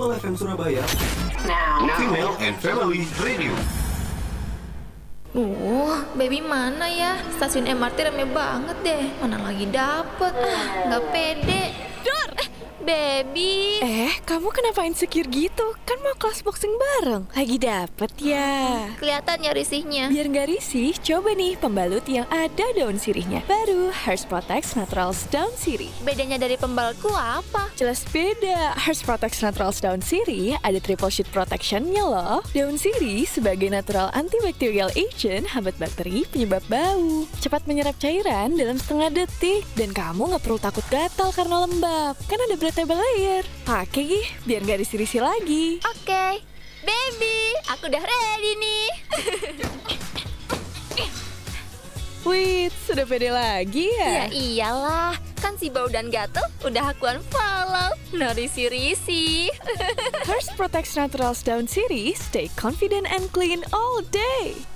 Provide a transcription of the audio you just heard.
Global FM Surabaya. Now, Female and Family Radio. Baby mana ya? Stasiun MRT rame banget deh. Mana lagi dapet? Nggak pede. Dor! Baby. Kamu kenapa insecure gitu? Kan mau kelas boxing bareng. Lagi dapet ya? Kelihatan ya risihnya. Biar nggak risih, coba nih pembalut yang ada daun sirihnya. Baru Harsh Protect Naturals Daun Sirih. Bedanya dari pembalutku apa? Jelas beda. Harsh Protect Naturals Daun Sirih ada triple sheet protectionnya loh. Daun sirih sebagai natural antibacterial agent hambat bakteri penyebab bau. Cepat menyerap cairan dalam setengah detik. Dan kamu nggak perlu takut gatal karena lembab. Kan ada breathable layer. Pakai gih, biar nggak risih-risih lagi. Oke. Baby, aku udah ready nih. Wih, sudah pede lagi Ya ya? iyalah, kan si bau dan gatel udah aku unfollow. No risi-risi. Harsh Protect Naturals Daun Sirih, stay confident and clean all day.